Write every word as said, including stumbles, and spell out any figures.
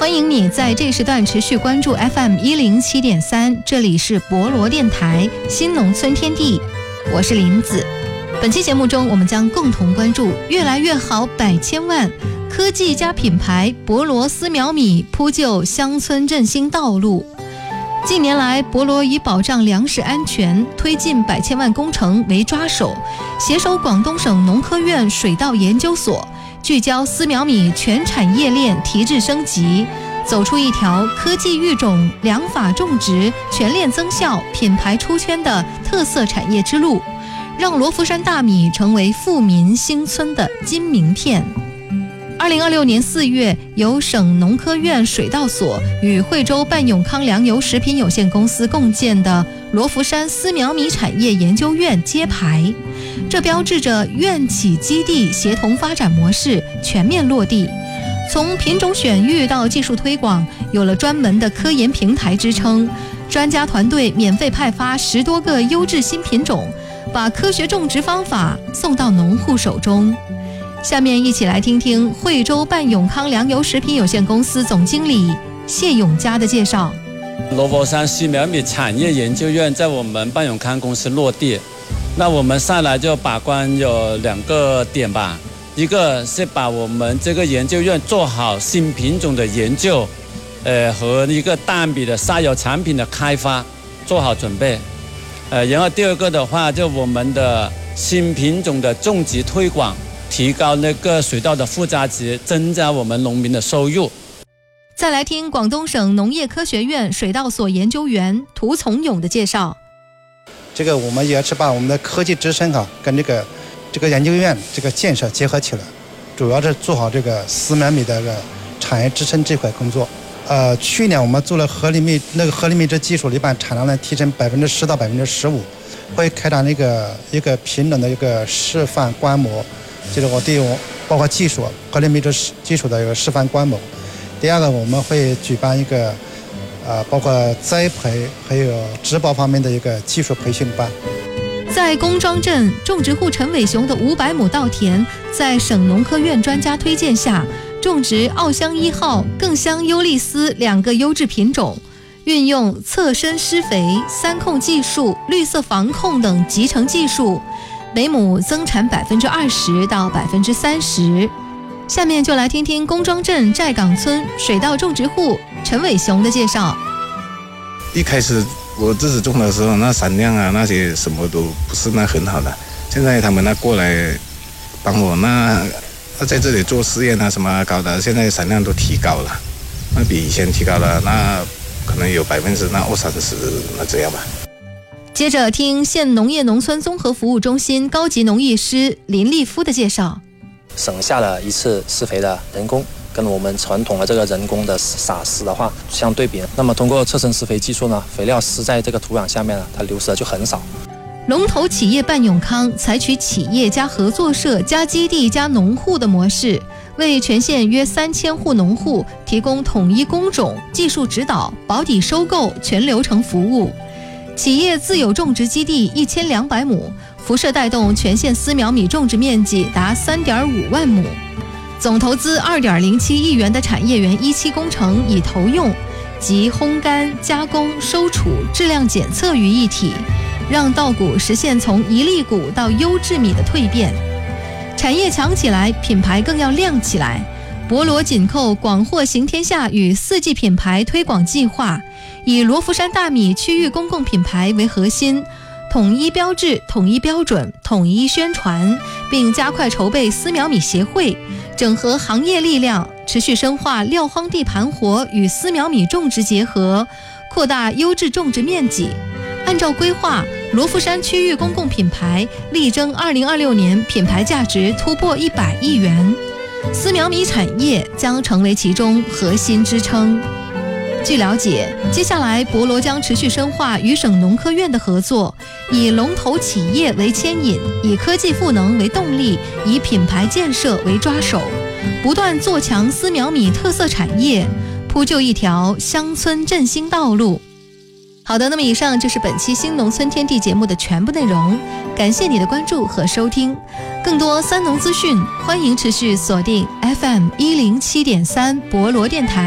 欢迎你在这时段持续关注 F M 一零七点三，这里是博罗电台新农村天地，我是林子。本期节目中，我们将共同关注越来越好百千万科技加品牌博罗丝苗米铺就乡村振兴道路。近年来，博罗以保障粮食安全、推进百千万工程为抓手，携手广东省农科院水稻研究所，聚焦丝苗米全产业链提质升级，走出一条科技育种、良法种植、全链增效、品牌出圈的特色产业之路，让罗浮山大米成为富民兴村的金名片。二零二六年四月，由省农科院水稻所与惠州半永康粮油食品有限公司共建的罗浮山丝苗米产业研究院揭牌，这标志着院企基地协同发展模式全面落地。从品种选育到技术推广，有了专门的科研平台支撑，专家团队免费派发十多个优质新品种，把科学种植方法送到农户手中。下面一起来听听惠州半永康粮油食品有限公司总经理谢永嘉的介绍。 罗浮山丝苗米产业研究院在我们半永康公司落地，那我们上来就把关有两个点吧，一个是把我们这个研究院做好新品种的研究，呃，和一个大米的下游产品的开发做好准备，呃，然后第二个的话，就我们的新品种的种植推广，提高那个水稻的附加值，增加我们农民的收入。 再来听广东省农业科学院水稻所研究员涂从勇的介绍。 这个我们也是把我们的科技支撑啊，跟这个这个研究院这个建设结合起来，主要是做好这个丝苗米的这个产业支撑这块工作。呃，去年我们做了合力米那个合力米这技术里边产量呢提升百分之十到百分之十五，会开展那个一个品种的一个示范观摩。就是我对我包括技术合力米这技术的一个示范观摩。第二个，我们会举办一个呃，包括栽培还有植保方面的一个技术培训班。 在公庄镇，种植户陈伟雄的五百亩稻田，在省农科院专家推荐下，种植奥香一号、更香优利丝两个优质品种，运用侧身施肥、三控技术、绿色防控等集成技术，每亩增产百分之二十到百分之三十。下面就来听听公庄镇寨岗村水稻种植户陈伟雄的介绍。 一开始我自己种的时候，那产量啊那些什么都不是那很好的。现在他们那过来帮我，那那在这里做实验啊什么搞的，现在产量都提高了，那比以前提高了，那可能有百分之那二三十那这样吧。 接着听县农业农村综合服务中心高级农艺师林立夫的介绍。 省下了一次施肥的人工，跟我们传统的这个人工的撒施的话相对比，那么通过侧身施肥技术呢，肥料施在这个土壤下面呢，它流失的就很少。 龙头企业半永康采取企业加合作社加基地加农户的模式，为全县约三千户农户提供统一工种、技术指导、保底收购全流程服务。企业自有种植基地一千两百亩，辐射带动全县丝苗米种植面积达三点五万亩，总投资二点零七亿元的产业园一期工程已投用，集烘干、加工、收储、质量检测于一体，让稻谷实现从一粒谷到优质米的蜕变。产业强起来，品牌更要亮起来。博罗紧扣广货行天下与四季品牌推广计划，以罗浮山大米区域公共品牌为核心，统一标志、统一标准、统一宣传，并加快筹备丝苗米协会，整合行业力量，持续深化撂荒地盘活与丝苗米种植结合，扩大优质种植面积。按照规划，罗浮山区域公共品牌力争二零二六年品牌价值突破一百亿元，丝苗米产业将成为其中核心支撑。据了解，接下来博罗将持续深化与省农科院的合作，以龙头企业为牵引，以科技赋能为动力，以品牌建设为抓手，不断做强丝苗米特色产业，铺就一条乡村振兴道路。好的，那么以上就是本期新农村天地节目的全部内容，感谢你的关注和收听。更多三农资讯，欢迎持续锁定 F M 一零七点三博罗电台。